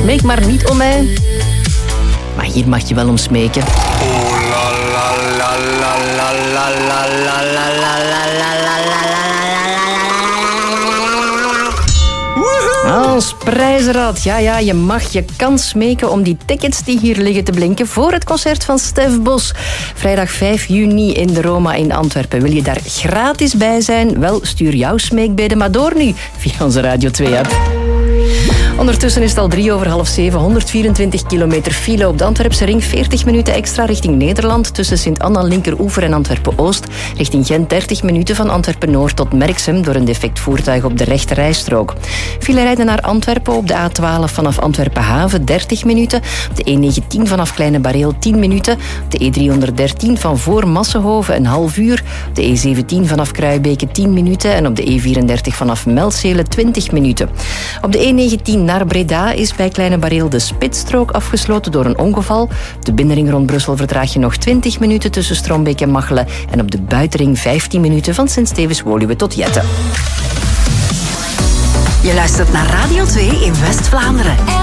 smeek maar niet om mij. Maar hier mag je wel om smeken. Als prijzenraad, ja, je kan smeken om die tickets die hier liggen te blinken voor het concert van Stef Bos. Vrijdag 5 juni in de Roma in Antwerpen. Wil je daar gratis bij zijn? Wel, stuur jouw smeekbeden maar door nu via onze Radio 2-app. Ondertussen is het al 6:03, 124 kilometer file op de Antwerpse ring, 40 minuten extra richting Nederland, tussen Sint-Anna, Linkeroever en Antwerpen-Oost, richting Gent 30 minuten van Antwerpen-Noord tot Merksem door een defect voertuig op de rechterrijstrook. File rijden naar Antwerpen op de A12 vanaf Antwerpen-Haven 30 minuten, op de E19 vanaf Kleine Bareel 10 minuten, op de E313 van voor Massenhoven een half uur, op de E17 vanaf Kruibeke 10 minuten en op de E34 vanaf Melzelen 20 minuten. Op de E19 naar Breda is bij Kleine Bareel de spitsstrook afgesloten door een ongeval. Op de binnenring rond Brussel vertraag je nog 20 minuten tussen Strombeek en Machelen en op de buitenring 15 minuten van Sint-Stevens-Woluwe tot Jette. Je luistert naar Radio 2 in West-Vlaanderen.